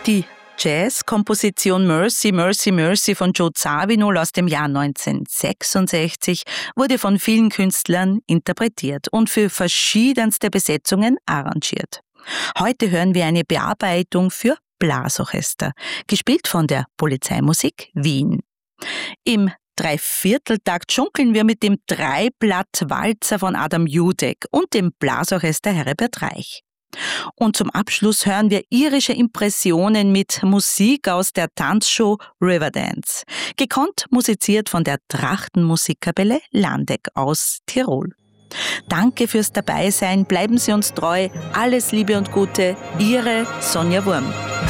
Die Jazz-Komposition Mercy, Mercy, Mercy von Joe Zawinul aus dem Jahr 1966 wurde von vielen Künstlern interpretiert und für verschiedenste Besetzungen arrangiert. Heute hören wir eine Bearbeitung für Blasorchester, gespielt von der Polizeimusik Wien. Im Dreivierteltakt schunkeln wir mit dem Dreiblatt-Walzer von Adam Judek und dem Blasorchester Herbert Reich. Und zum Abschluss hören wir irische Impressionen mit Musik aus der Tanzshow Riverdance, gekonnt musiziert von der Trachtenmusikkapelle Landeck aus Tirol. Danke fürs Dabeisein, bleiben Sie uns treu, alles Liebe und Gute, Ihre Sonja Wurm.